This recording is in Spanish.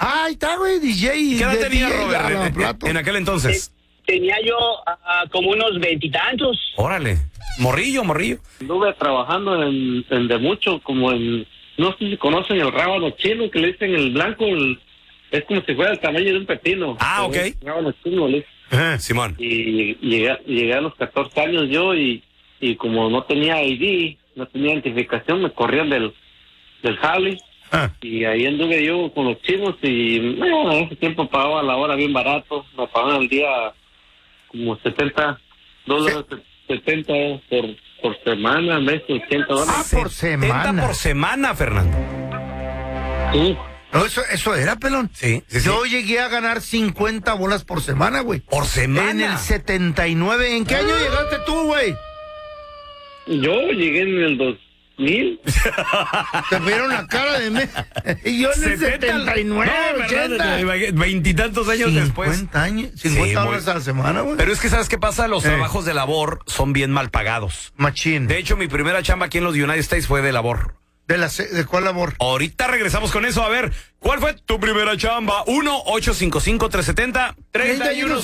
Ahí está, güey, DJ. ¿Qué edad de tenía DJ, Robert lavaplatos. en aquel entonces? Tenía yo como unos 20 y tantos. Órale. Morrillo. Estuve trabajando en de mucho, como en, no sé si conocen el rábano chino, que le dicen el blanco, es como si fuera el tamaño de un pepino. Ah, ok. El rábano chino, le dicen. Simón. Y llegué a los 14 años yo y como no tenía ID, no tenía identificación, me corrían del jale. Y ahí anduve yo con los chinos y en ese tiempo pagaba la hora bien barato, me pagaban al día como $70, 70 por semana, mes, $80. Ah, por semana. 70 por semana, Fernando. Sí. No, eso era, pelón. Sí. Yo llegué a ganar 50 bolas por semana, güey. ¿Por semana? En el 79. ¿En qué año llegaste tú, güey? Yo llegué en el 2000. Te vieron la cara de mí. Y yo en el 79, 80. Veintitantos años después. 50 años, 50 dólares a la semana, güey. Pero es que, ¿sabes qué pasa? Los trabajos de labor son bien mal pagados. Machín. De hecho, mi primera chamba aquí en los United States fue de labor. ¿De cuál labor? Ahorita regresamos con eso. A ver, ¿cuál fue tu primera chamba? 1-855-370-3100.